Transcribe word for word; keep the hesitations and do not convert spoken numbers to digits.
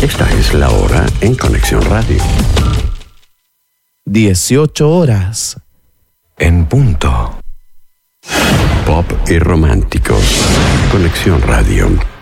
Esta es la hora en Conexión Radio. dieciocho horas. En punto. Pop y romántico. Conexión Radio.